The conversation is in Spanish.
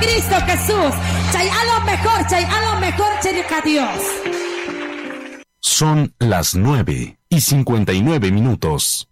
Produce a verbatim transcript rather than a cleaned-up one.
Cristo Jesús. Chay a lo mejor, chay a lo mejor, cherica Dios. Son las nueve y cincuenta y nueve minutos.